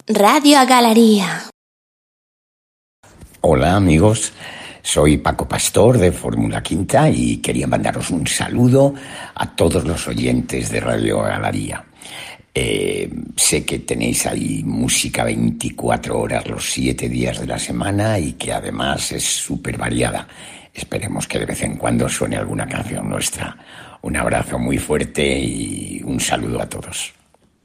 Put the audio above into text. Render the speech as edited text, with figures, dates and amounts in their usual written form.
Radio Galería. Hola amigos, soy Paco Pastor de Fórmula Quinta y quería mandaros un saludo a todos los oyentes de Radio Galería. Sé que tenéis ahí música 24 horas los 7 días de la semana y que además es súper variada. Esperemos que de vez en cuando suene alguna canción nuestra. Un abrazo muy fuerte y un saludo a todos.